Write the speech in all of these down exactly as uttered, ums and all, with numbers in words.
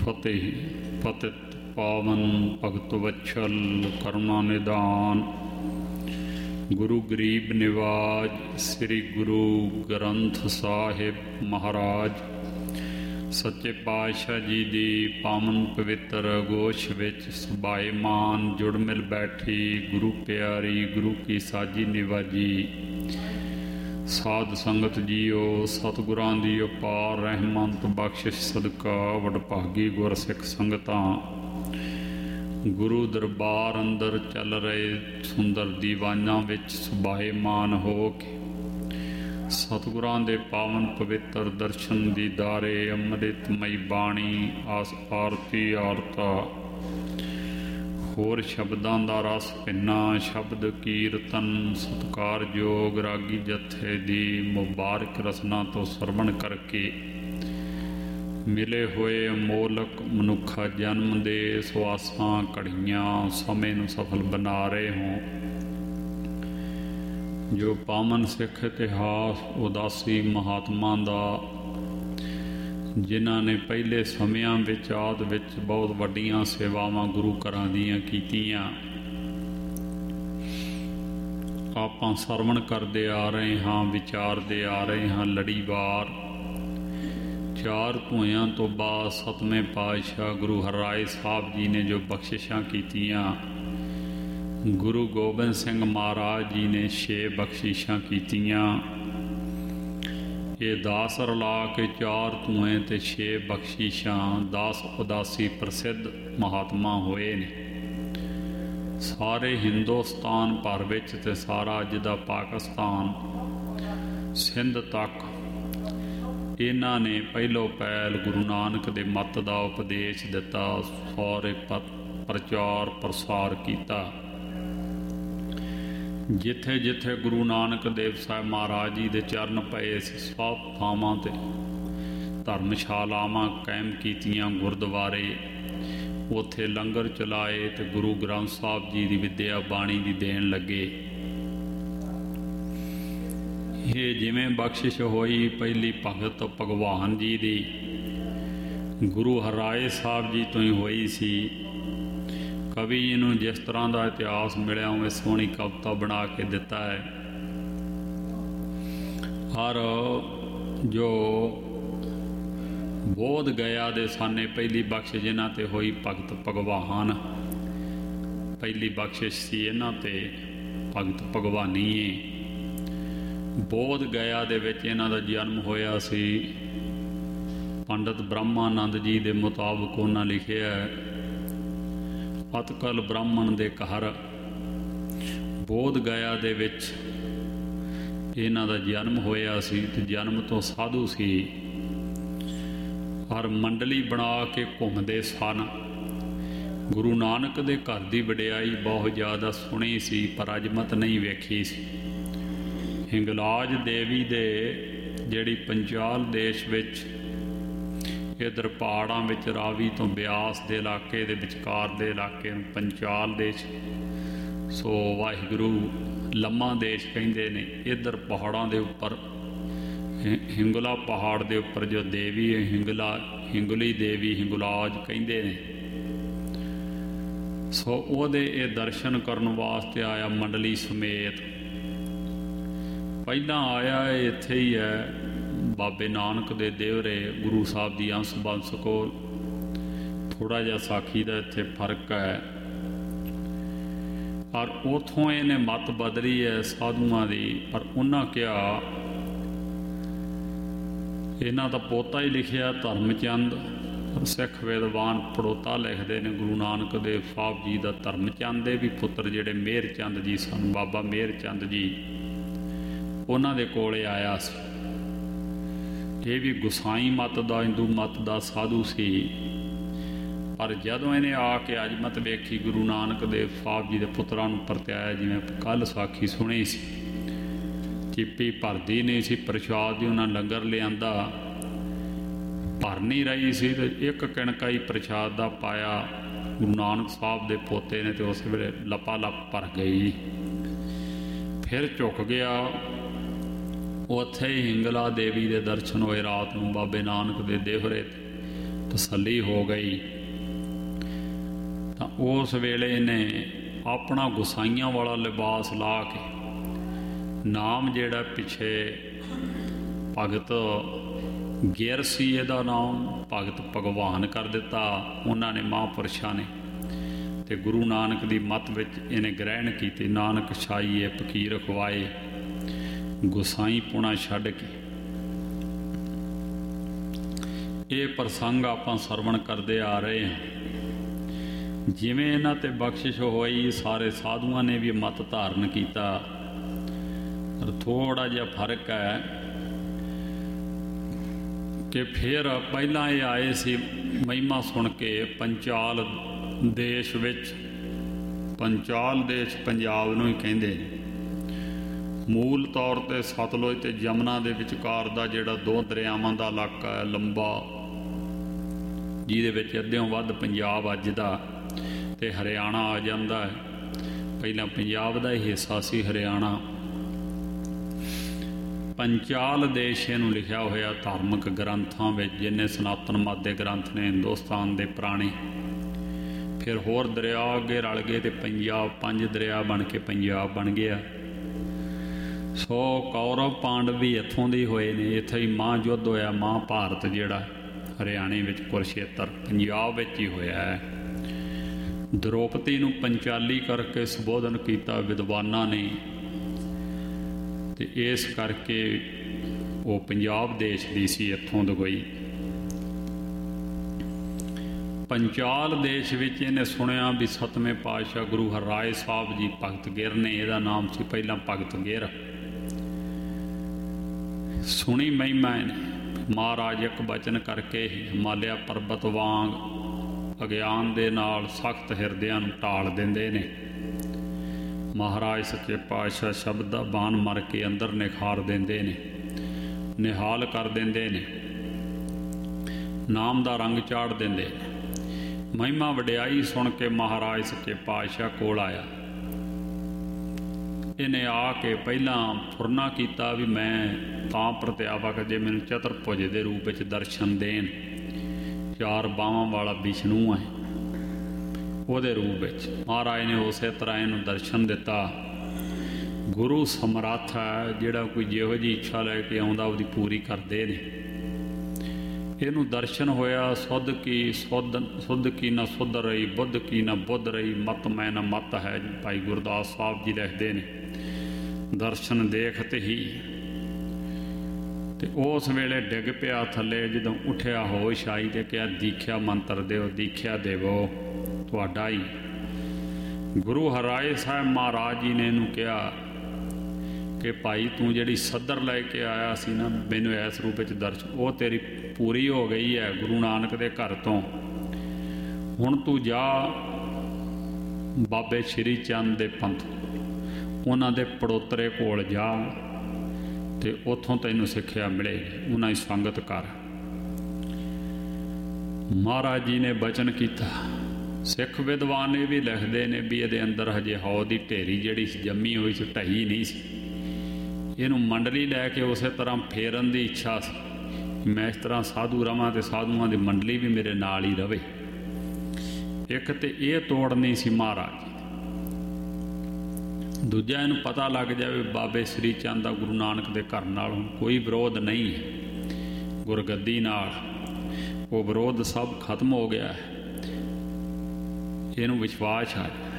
फतेह पतित पावन भगत वत्सल करुणा निदान गुरु गरीब निवाज श्री गुरु ग्रंथ साहिब महाराज सच्चे पातशाह जी दी पावन पवित्र गोश विच सुभाएमान जुड़ मिल बैठी गुरु प्यारी गुरु की साजी निवाजी साध संगत जीओ सतगुरां दी अपार रहमत बख्शिश सदका वडभागी गुरसिख संगतां गुरु दरबार अंदर चल रहे सुंदर दीवानां विच सुभाएमान हो के सतगुरां दे पावन पवित्र दर्शन दीदारे अमृतमई बाणी आस आरती आरता होर शब्दां दा रस भिन्ना शब्द कीर्तन सत्कारयोग रागी जत्थे दी मुबारक रसना तो सरवण करके मिले हुए अमोलक मनुखा जन्म दे सुआसां घड़ियां समय नूं सफल बना रहे हों। जो पावन सिख इतिहास उदासी महात्मा दा जिन्हां ने पहले समयां विच आद विच बहुत वड्डियां सेवावां गुरु घरां दीयां कीतीआं आपां सरवण करदे आ रहे हां विचारदे आ रहे हां। लड़ीवार चार धूआं तो बाद सतवें पातशाह गुरु हरराए साहब जी ने जो बख्शिशां कीतीआं गुरु गोबिंद सिंह महाराज जी ने छे बख्शिशां कीतीआं। ये दास रला के चार धूएं ते छे बख्शिशां दास उदासी प्रसिद्ध महात्मा होए ने। सारे हिंदुस्तान भर विच ते सारा अज दा पाकिस्तान सिंध तक इन्हां ने पहलो पहल गुरु नानक दे मत दा उपदेश दिता सौरे प्रचार प्रसार कीता। जिथे जिथे गुरु नानक देव साहब महाराज जी दे चरण पए सब थावां ते धर्मशालावां कायम कीतियां गुरुद्वारे उत्थे लंगर चलाए ते गुरु ग्रंथ साहब जी दी विद्या बाणी दी देण लगे। ये जिवें बख्शिश होई पहली भगत भगवान जी दी गुरु हरराए साहब जी तो ही होई सी। कवि जी नूं जिस तरह का इतिहास मिलिया उवें सोहनी कविता बना के दिता है। हर जो बोध गया दे साने पहली बख्शिश इन्हां ते होई भगत भगवान पहली बख्शिश सी इन्हां ते भगत भगवानी है। बोध गया दे विच इन्हां दा जन्म होया सी। पंडित ब्रह्मानंद जी दे मुताबिक उन्हां लिखिया अतकल ब्राह्मण दे घर बोध गया दे विच इन्हां दा जन्म होया सी ते जन्म तो साधु सी। हर मंडली बना के घूमदे सन। गुरु नानक दे घर दी वडियाई बहुत ज़्यादा सुनी सी पर अजमत नहीं वेखी सी। हिंगलाज देवी दे जिहड़ी पंचाल देश विच इधर पहाड़ों विच रावी तो ब्यास के इलाके दे विचकार दे इलाके पंचाल देश सो वाहिगुरु लम्मा देश कहिंदे ने। इधर पहाड़ों के उपर हिंगला पहाड़ के उपर जो देवी है हिंगला हिंगली देवी हिंगलाज कहिंदे ने। सो उहदे ये दर्शन करन वास्ते आया मंडली समेत। पहला आया इत्थे ही है बाबे नानक दे देवरे गुरु साहब दी अंश बंश कोल। थोड़ा जिहा साखी का इत्थे फर्क है और उथों इन्हें मत बदली है साधुआं दी। पर उन्हां कहा इन्हां दा पोता ही लिखिया धर्मचंद। सिख विद्वान पड़ोता लिखते हैं गुरु नानक देव साहब जी का धर्मचंद दे भी पुत्र जिहड़े मेहर चंद जी सन बाबा मेहर चंद जी उन्हां दे कोले आया सी। ये भी गुसाई मत दा हिंदू मत दा साधु सी। पर जदों इन्हें आके अजमत वेखी गुरु नानक देव साहब जी के पुत्रां नूं परत्याया जिवें कल साखी सुनी सी। चिप्पी भरदी नहीं सी प्रसाद दी उन्हां लंगर लिआंदा भर नहीं रही सी ते एक किणका ही प्रसाद दा पाया गुरु नानक साहब दे पोते ने तो उस वेले लपा लप भर गई। फिर झुक गया उत्थे ही हिंगला देवी के दर्शन होए रात नूं बाबे नानक दे देवरे ਤਸੱਲੀ ਹੋ ਗਈ ਤਾਂ ਉਸ ਵੇਲੇ ਨੇ ਆਪਣਾ ਗੁਸਾਈਆਂ ਵਾਲਾ ਲਿਬਾਸ ਲਾ ਕੇ ਨਾਮ ਜਿਹੜਾ ਪਿੱਛੇ ਭਗਤ ਗਿਰ ਸੀ, ਇਹਦਾ ਨਾਮ ਭਗਤ ਭਗਵਾਨ ਕਰ ਦਿੱਤਾ ਉਹਨਾਂ ਨੇ ਮਹਾਂਪੁਰਸ਼ਾਂ ਨੇ। ਤੇ ਗੁਰੂ ਨਾਨਕ ਦੀ ਮੱਤ ਵਿੱਚ ਇਹਨੇ ਗ੍ਰਹਿਣ ਕੀਤੀ, ਨਾਨਕ ਛਾਈਏ ਫਕੀਰ ਖਵਾਏ ਗੁਸਾਈ ਪੁਣਾ ਛੱਡ ਕੇ। ਇਹ ਪ੍ਰਸੰਗ ਆਪਾਂ ਸਰਵਣ ਕਰਦੇ ਆ ਰਹੇ ਹਾਂ। ਜਿਵੇਂ ਇਹਨਾਂ ਤੇ ਬਖਸ਼ਿਸ਼ ਹੋਈ ਸਾਰੇ ਸਾਧੂਆਂ ਨੇ ਵੀ ਮਤ ਧਾਰਨ ਕੀਤਾ, ਪਰ ਥੋੜ੍ਹਾ ਜਿਹਾ ਫਰਕ ਹੈ ਕਿ ਫਿਰ ਪਹਿਲਾਂ ਇਹ ਆਏ ਸੀ ਮਹਿਮਾ ਸੁਣ ਕੇ ਪੰਚਾਲ ਦੇਸ਼ ਵਿੱਚ। ਪੰਚਾਲ ਦੇਸ਼ ਪੰਜਾਬ ਨੂੰ ਹੀ ਕਹਿੰਦੇ ਨੇ। ਮੂਲ ਤੌਰ 'ਤੇ ਸਤਲੁਜ ਅਤੇ ਜਮਨਾ ਦੇ ਵਿਚਕਾਰ ਦਾ ਜਿਹੜਾ ਦੋ ਦਰਿਆਵਾਂ ਦਾ ਇਲਾਕਾ ਹੈ ਲੰਬਾ, ਜਿਹਦੇ ਵਿੱਚ ਅੱਧਿਓਂ ਵੱਧ ਪੰਜਾਬ ਅੱਜ ਦਾ ਅਤੇ ਹਰਿਆਣਾ ਆ ਜਾਂਦਾ ਹੈ। ਪਹਿਲਾਂ ਪੰਜਾਬ ਦਾ ਹੀ ਹਿੱਸਾ ਸੀ ਹਰਿਆਣਾ। ਪੰਚਾਲ ਦੇਸ਼ ਇਹਨੂੰ ਲਿਖਿਆ ਹੋਇਆ ਧਾਰਮਿਕ ਗ੍ਰੰਥਾਂ ਵਿੱਚ, ਜਿੰਨੇ ਸਨਾਤਨ ਮਤ ਦੇ ਗ੍ਰੰਥ ਨੇ ਹਿੰਦੁਸਤਾਨ ਦੇ ਪੁਰਾਣੇ। ਫਿਰ ਹੋਰ ਦਰਿਆ ਅੱਗੇ ਰਲ ਗਏ ਅਤੇ ਪੰਜਾਬ ਪੰਜ ਦਰਿਆ ਬਣ ਕੇ ਪੰਜਾਬ ਬਣ ਗਿਆ। ਸੋ ਕੌਰਵ ਪਾਂਡਵ ਵੀ ਇੱਥੋਂ ਦੇ ਹੋਏ ਨੇ। ਇੱਥੇ ਹੀ ਮਹਾਂਯੁੱਧ ਹੋਇਆ, ਮਹਾਂਭਾਰਤ ਜਿਹੜਾ ਹਰਿਆਣੇ ਵਿੱਚ ਕੁਰਸ਼ੇਤਰ ਪੰਜਾਬ ਵਿੱਚ ਹੀ ਹੋਇਆ ਹੈ। ਦ੍ਰੋਪਦੀ ਨੂੰ ਪੰਚਾਲੀ ਕਰਕੇ ਸੰਬੋਧਨ ਕੀਤਾ ਵਿਦਵਾਨਾਂ ਨੇ, ਅਤੇ ਇਸ ਕਰਕੇ ਉਹ ਪੰਜਾਬ ਦੇਸ਼ ਦੀ ਸੀ, ਇੱਥੋਂ ਦੀ ਹੋਈ। ਪੰਚਾਲ ਦੇਸ਼ ਵਿੱਚ ਇਹਨੇ ਸੁਣਿਆ ਵੀ ਸਤਵੇਂ ਪਾਤਸ਼ਾਹ ਗੁਰੂ ਹਰਿਰਾਏ ਸਾਹਿਬ ਜੀ ਭਗਤ ਗਿਰ ਨੇ, ਇਹਦਾ ਨਾਮ ਸੀ ਪਹਿਲਾਂ ਭਗਤ ਗਿਰ। ਸੁਣੀ ਮਹਿਮਾ ਇਹਨੇ। ਮਹਾਰਾਜ ਇੱਕ ਬਚਨ ਕਰਕੇ ਹੀ ਹਿਮਾਲਿਆ ਪਰਬਤ ਵਾਂਗ ਅਗਿਆਨ ਦੇ ਨਾਲ ਸਖਤ ਹਿਰਦਿਆਂ ਨੂੰ ਢਾਲ ਦਿੰਦੇ ਨੇ। ਮਹਾਰਾਜ ਸੱਚੇ ਪਾਤਸ਼ਾਹ ਸ਼ਬਦ ਦਾ ਬਾਣ ਮਰ ਕੇ ਅੰਦਰ ਨਿਖਾਰ ਦਿੰਦੇ ਨੇ, ਨਿਹਾਲ ਕਰ ਦਿੰਦੇ ਨੇ, ਨਾਮ ਦਾ ਰੰਗ ਚਾੜ ਦਿੰਦੇ ਨੇ। ਮਹਿਮਾ ਵਡਿਆਈ ਸੁਣ ਕੇ ਮਹਾਰਾਜ ਸੱਚੇ ਪਾਤਸ਼ਾਹ ਕੋਲ ਆਇਆ। ਇਹਨੇ ਆ ਕੇ ਪਹਿਲਾਂ ਫੁਰਨਾ ਕੀਤਾ ਵੀ ਮੈਂ ਤਾਂ ਪ੍ਰਤਿਆਵਾ ਕਿ ਜੇ ਮੈਨੂੰ ਚਤੁਰਭੁਜ ਦੇ ਰੂਪ ਵਿੱਚ ਦਰਸ਼ਨ ਦੇਣ। ਚਾਰ ਬਾਹਾਂ ਵਾਲਾ ਵਿਸ਼ਨੂੰ ਹੈ ਉਹਦੇ ਰੂਪ ਵਿੱਚ। ਮਹਾਰਾਜ ਨੇ ਉਸੇ ਤਰ੍ਹਾਂ ਇਹਨੂੰ ਦਰਸ਼ਨ ਦਿੱਤਾ। ਗੁਰੂ ਸਮਰੱਥ ਹੈ, ਜਿਹੜਾ ਕੋਈ ਜਿਹੋ ਜਿਹੀ ਇੱਛਾ ਲੈ ਕੇ ਆਉਂਦਾ ਉਹਦੀ ਪੂਰੀ ਕਰਦੇ ਨੇ। ਇਹਨੂੰ ਦਰਸ਼ਨ ਹੋਇਆ। ਸੁੱਧ ਕੀ ਸੁੱਧ ਸੁੱਧ ਕੀ ਨਾ ਸੁੱਧ ਰਹੀ, ਬੁੱਧ ਕੀ ਨਾ ਬੁੱਧ ਰਹੀ, ਮਤ ਮੈਂ ਨਾ ਮਤ ਹੈ। ਭਾਈ ਗੁਰਦਾਸ ਸਾਹਿਬ ਜੀ ਲਿਖਦੇ ਨੇ, ਦਰਸ਼ਨ ਦੇਖਤ ਹੀ। ਅਤੇ ਉਸ ਵੇਲੇ ਡਿੱਗ ਪਿਆ ਥੱਲੇ। ਜਦੋਂ ਉੱਠਿਆ ਹੋਸ਼ ਆਈ ਅਤੇ ਕਿਹਾ ਦੀਖਿਆ ਮੰਤਰ ਦਿਓ, ਦੀਖਿਆ ਦੇਵੋ ਤੁਹਾਡਾ ਹੀ। ਗੁਰੂ ਹਰਿਰਾਏ ਸਾਹਿਬ ਮਹਾਰਾਜ ਜੀ ਨੇ ਇਹਨੂੰ ਕਿਹਾ ਕਿ ਭਾਈ ਤੂੰ ਜਿਹੜੀ ਸੱਦਰ ਲੈ ਕੇ ਆਇਆ ਸੀ ਨਾ ਮੈਨੂੰ ਇਸ ਰੂਪ ਵਿੱਚ ਦਰਸ਼ਨ, ਉਹ ਤੇਰੀ ਪੂਰੀ ਹੋ ਗਈ ਹੈ ਗੁਰੂ ਨਾਨਕ ਦੇ ਘਰ ਤੋਂ। ਹੁਣ ਤੂੰ ਜਾ ਬਾਬੇ ਸ਼੍ਰੀ ਚੰਦ ਦੇ ਪੰਥ, ਉਹਨਾਂ ਦੇ ਪੜੋਤਰੇ ਕੋਲ ਜਾ ਅਤੇ ਉੱਥੋਂ ਤੈਨੂੰ ਸਿੱਖਿਆ ਮਿਲੇ, ਉਹਨਾਂ ਦੀ ਸੰਗਤ ਕਰ। ਮਹਾਰਾਜ ਜੀ ਨੇ ਬਚਨ ਕੀਤਾ। ਸਿੱਖ ਵਿਦਵਾਨ ਇਹ ਵੀ ਲਿਖਦੇ ਨੇ ਵੀ ਇਹਦੇ ਅੰਦਰ ਹਜੇ ਹਉ ਦੀ ਢੇਰੀ ਜਿਹੜੀ ਜੰਮੀ ਹੋਈ ਸੀ, ਢਹੀ ਨਹੀਂ ਸੀ। ਇਹਨੂੰ ਮੰਡਲੀ ਲੈ ਕੇ ਉਸੇ ਤਰ੍ਹਾਂ ਫੇਰਨ ਦੀ ਇੱਛਾ ਸੀ, ਮੈਂ ਇਸ ਤਰ੍ਹਾਂ ਸਾਧੂ ਰਵਾਂ ਅਤੇ ਸਾਧੂਆਂ ਦੀ ਮੰਡਲੀ ਵੀ ਮੇਰੇ ਨਾਲ ਹੀ ਰਵੇ। ਇੱਕ ਤਾਂ ਇਹ ਤੋੜ ਨਹੀਂ ਸੀ ਮਹਾਰਾਜ। ਦੂਜਾ ਇਹਨੂੰ ਪਤਾ ਲੱਗ ਜਾਵੇ ਬਾਬੇ ਸ੍ਰੀ ਚੰਦ ਦਾ ਗੁਰੂ ਨਾਨਕ ਦੇ ਘਰ ਨਾਲ ਹੁਣ ਕੋਈ ਵਿਰੋਧ ਨਹੀਂ ਹੈ, ਗੁਰਗੱਦੀ ਨਾਲ ਉਹ ਵਿਰੋਧ ਸਭ ਖਤਮ ਹੋ ਗਿਆ ਹੈ। ਇਹਨੂੰ ਵਿਸ਼ਵਾਸ ਆ ਗਿਆ।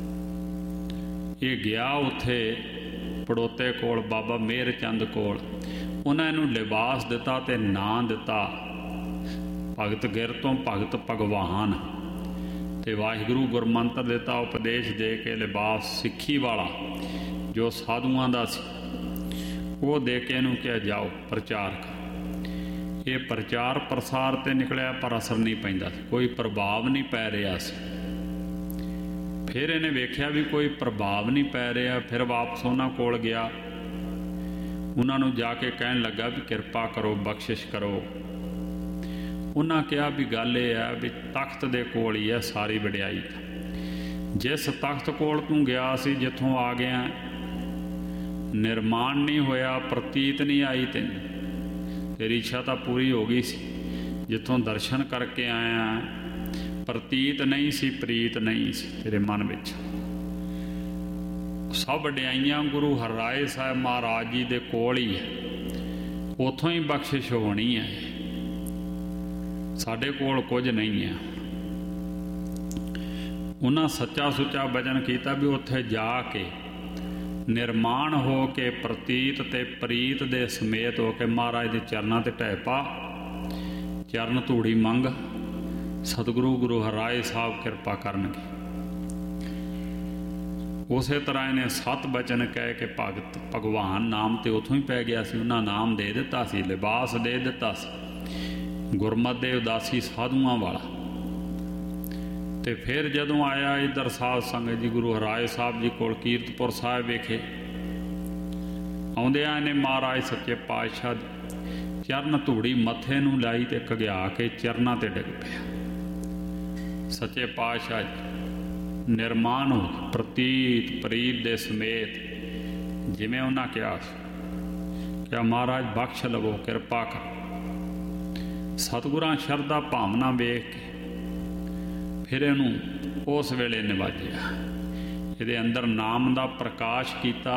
ਇਹ ਗਿਆ ਉੱਥੇ ਪੜੋਤੇ ਕੋਲ, ਬਾਬਾ ਮੇਹਰ ਚੰਦ ਕੋਲ। ਉਹਨਾਂ ਇਹਨੂੰ ਲਿਬਾਸ ਦਿੱਤਾ ਅਤੇ ਨਾਂ ਦਿੱਤਾ ਭਗਤ ਗਿਰ ਤੋਂ ਭਗਤ ਭਗਵਾਨ, ਅਤੇ ਵਾਹਿਗੁਰੂ ਗੁਰਮੰਤਰ ਦਿੱਤਾ, ਉਪਦੇਸ਼ ਦੇ ਕੇ ਲਿਬਾਸ ਸਿੱਖੀ ਵਾਲਾ ਜੋ ਸਾਧੂਆਂ ਦਾ ਸੀ ਉਹ ਦੇ ਕੇ ਇਹਨੂੰ ਕਿਹਾ ਜਾਓ ਪ੍ਰਚਾਰ ਕਰ। ਇਹ ਪ੍ਰਚਾਰ ਪ੍ਰਸਾਰ 'ਤੇ ਨਿਕਲਿਆ ਪਰ ਅਸਰ ਨਹੀਂ ਪੈਂਦਾ ਸੀ, ਕੋਈ ਪ੍ਰਭਾਵ ਨਹੀਂ ਪੈ ਰਿਹਾ ਸੀ। ਫਿਰ ਇਹਨੇ ਵੇਖਿਆ ਵੀ ਕੋਈ ਪ੍ਰਭਾਵ ਨਹੀਂ ਪੈ ਰਿਹਾ। ਫਿਰ ਵਾਪਸ ਉਹਨਾਂ ਕੋਲ ਗਿਆ, ਉਹਨਾਂ ਨੂੰ ਜਾ ਕੇ ਕਹਿਣ ਲੱਗਾ ਵੀ ਕਿਰਪਾ ਕਰੋ, ਬਖਸ਼ਿਸ਼ ਕਰੋ। ਉਹਨਾਂ ਕਿਹਾ ਵੀ ਗੱਲ ਇਹ ਹੈ ਵੀ ਤਖਤ ਦੇ ਕੋਲ ਹੀ ਹੈ ਸਾਰੀ ਵਡਿਆਈ। ਜਿਸ ਤਖਤ ਕੋਲ ਤੂੰ ਗਿਆ ਸੀ, ਜਿੱਥੋਂ ਆ ਗਿਆ, ਨਿਰਮਾਣ ਨਹੀਂ ਹੋਇਆ, ਪ੍ਰਤੀਤ ਨਹੀਂ ਆਈ ਤੈਨੂੰ, ਤੇਰੀ ਇੱਛਾ ਤਾਂ ਪੂਰੀ ਹੋ ਗਈ ਸੀ। ਜਿੱਥੋਂ ਦਰਸ਼ਨ ਕਰਕੇ ਆਇਆ, ਪ੍ਰਤੀਤ ਨਹੀਂ ਸੀ, ਪ੍ਰੀਤ ਨਹੀਂ ਸੀ ਤੇਰੇ ਮਨ ਵਿੱਚ। ਸਭ ਵਡਿਆਈਆਂ ਗੁਰੂ ਹਰਿਰਾਏ ਸਾਹਿਬ ਮਹਾਰਾਜ ਜੀ ਦੇ ਕੋਲ ਹੀ ਹੈ, ਉੱਥੋਂ ਹੀ ਬਖਸ਼ਿਸ਼ ਹੋਣੀ ਹੈ। ਸਾਡੇ ਕੋਲ ਕੁਝ ਨਹੀਂ ਹੈ। ਉਹਨਾਂ ਸੱਚਾ ਸੁੱਚਾ ਬਚਨ ਕੀਤਾ ਵੀ ਉੱਥੇ ਜਾ ਕੇ ਨਿਰਮਾਣ ਹੋ ਕੇ ਪ੍ਰਤੀਤ ਤੇ ਪ੍ਰੀਤ ਦੇ ਸਮੇਤ ਹੋ ਕੇ ਮਹਾਰਾਜ ਦੇ ਚਰਨਾਂ ਤੇ ਢਹਿ ਪਾ, ਚਰਨ ਧੂੜੀ ਮੰਗ, ਸਤਿਗੁਰੂ ਗੁਰੂ ਹਰਿਰਾਏ ਸਾਹਿਬ ਕਿਰਪਾ ਕਰਨਗੇ। ਉਸੇ ਤਰ੍ਹਾਂ ਇਹਨੇ ਸਤ ਬਚਨ ਕਹਿ ਕੇ ਭਗਤ ਭਗਵਾਨ ਨਾਮ ਤੇ ਉੱਥੋਂ ਹੀ ਪੈ ਗਿਆ ਸੀ। ਉਹਨਾਂ ਨਾਮ ਦੇ ਦਿੱਤਾ ਸੀ, ਲਿਬਾਸ ਦੇ ਦਿੱਤਾ ਸੀ ਗੁਰਮਤਿ ਦੇ ਉਦਾਸੀ ਸਾਧੂਆਂ ਵਾਲਾ। ਤੇ ਫਿਰ ਜਦੋਂ ਆਇਆ ਇੱਧਰ ਸਾਧ ਸੰਗਤ ਜੀ ਗੁਰੂ ਹਰਿਰਾਏ ਸਾਹਿਬ ਜੀ ਕੋਲ ਕੀਰਤਪੁਰ ਸਾਹਿਬ ਵੇਖੇ, ਆਉਂਦਿਆਂ ਇਹਨੇ ਮਹਾਰਾਜ ਸੱਚੇ ਪਾਤਸ਼ਾਹ ਚਰਨ ਧੂੜੀ ਮੱਥੇ ਨੂੰ ਲਾਈ ਤੇ ਘਗਿਆ ਕੇ ਚਰਨਾਂ ਤੇ ਡਿੱਗ ਪਿਆ। ਸੱਚੇ ਪਾਤਸ਼ਾਹ ਨਿਰਮਾਣ ਹੋ ਪ੍ਰਤੀਤ ਪ੍ਰੀਤ ਦੇ ਸਮੇਤ, ਜਿਵੇਂ ਉਹਨਾਂ ਕਿਹਾ ਸੀ ਕਿ ਮਹਾਰਾਜ ਬਖਸ਼ ਲਵੋ, ਕਿਰਪਾ ਕਰ। ਸਤਿਗੁਰਾਂ ਸ਼ਰਧਾ ਭਾਵਨਾ ਵੇਖ ਕੇ ਫਿਰ ਇਹਨੂੰ ਉਸ ਵੇਲੇ ਨਿਵਾਜਿਆ, ਇਹਦੇ ਅੰਦਰ ਨਾਮ ਦਾ ਪ੍ਰਕਾਸ਼ ਕੀਤਾ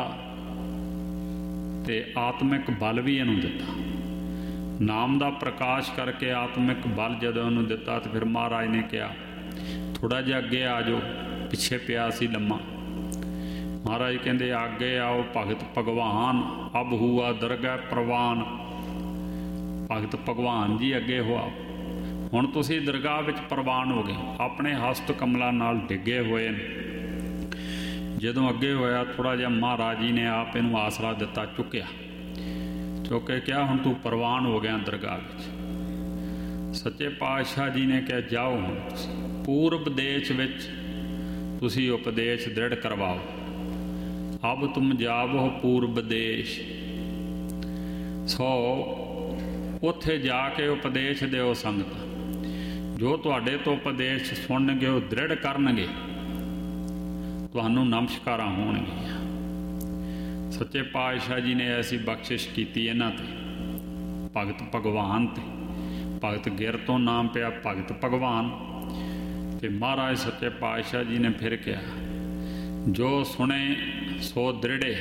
ਤੇ ਆਤਮਿਕ ਬਲ ਵੀ ਇਹਨੂੰ ਦਿੱਤਾ। ਨਾਮ ਦਾ ਪ੍ਰਕਾਸ਼ ਕਰਕੇ ਆਤਮਿਕ ਬਲ ਜਦੋਂ ਉਹਨੂੰ ਦਿੱਤਾ ਤੇ ਫਿਰ ਮਹਾਰਾਜ ਨੇ ਕਿਹਾ ਥੋੜ੍ਹਾ ਜਿਹਾ ਅੱਗੇ ਆ ਜਾਓ, ਪਿੱਛੇ ਪਿਆ ਸੀ ਲੰਮਾ। ਮਹਾਰਾਜ ਕਹਿੰਦੇ ਅੱਗੇ ਆਓ ਭਗਤ ਭਗਵਾਨ, ਅਬ ਹੂਆ ਦਰਗਹਿ ਪ੍ਰਵਾਨ। ਭਗਤ ਭਗਵਾਨ ਜੀ ਅੱਗੇ ਹੋਆ, ਹੁਣ ਤੁਸੀਂ ਦਰਗਾਹ ਵਿੱਚ ਪ੍ਰਵਾਨ ਹੋ ਗਏ, ਆਪਣੇ ਹਸਤ ਕਮਲਾਂ ਨਾਲ ਡਿੱਗੇ ਹੋਏ ਨੇ। ਜਦੋਂ ਅੱਗੇ ਹੋਇਆ ਥੋੜ੍ਹਾ ਜਿਹਾ ਮਹਾਰਾਜ ਜੀ ਨੇ ਆਪ ਇਹਨੂੰ ਆਸਰਾ ਦਿੱਤਾ, ਚੁੱਕਿਆ, ਚੁੱਕ ਕੇ ਕਿਹਾ ਹੁਣ ਤੂੰ ਪ੍ਰਵਾਨ ਹੋ ਗਿਆ ਦਰਗਾਹ ਵਿੱਚ। ਸੱਚੇ ਪਾਤਸ਼ਾਹ ਜੀ ਨੇ ਕਿਹਾ ਜਾਓ ਹੁਣ ਤੁਸੀਂ ਪੂਰਬ ਦੇਸ਼ ਵਿੱਚ ਤੁਸੀਂ ਉਪਦੇਸ਼ ਦ੍ਰਿੜ ਕਰਵਾਓ। ਅਬ ਤੁਮ ਜਾਵੋ ਪੂਰਬ ਦੇਸ਼। ਸੋ ਉੱਥੇ ਜਾ ਕੇ ਉਪਦੇਸ਼ ਦਿਓ ਸੰਗਤ, ਜੋ ਤੁਹਾਡੇ ਤੋਂ ਉਪਦੇਸ਼ ਸੁਣਨਗੇ ਉਹ ਦ੍ਰਿੜ ਕਰਨਗੇ, ਤੁਹਾਨੂੰ ਨਮਸਕਾਰਾਂ ਹੋਣਗੀਆਂ। ਸੱਚੇ ਪਾਤਸ਼ਾਹ ਜੀ ਨੇ ਐਸੀ ਬਖਸ਼ਿਸ਼ ਕੀਤੀ ਇਹਨਾਂ ਤੇ, ਭਗਤ ਭਗਵਾਨ ਤੇ। ਭਗਤ ਗਿਰ ਤੋਂ ਨਾਮ ਪਿਆ ਭਗਤ ਭਗਵਾਨ। ਤੇ ਮਹਾਰਾਜ ਸੱਚੇ ਪਾਤਸ਼ਾਹ ਜੀ ਨੇ ਫਿਰ ਕਿਹਾ ਜੋ ਸੁਣੇ ਸੋ ਦ੍ਰਿੜੇ,